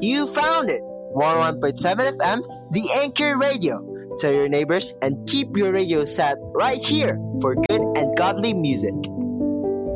You found it! 101.7 FM, the Anchor Radio. Tell your neighbors and keep your radio set right here for good and godly music.